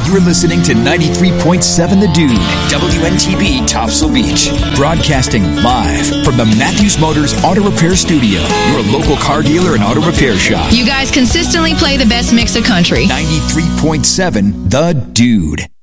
You're listening to 93.7 The Dude, WNTB Topsail Beach. Broadcasting live from the Matthews Motors Auto Repair Studio, your local car dealer and auto repair shop. You guys consistently play the best mix of country. 93.7 The Dude.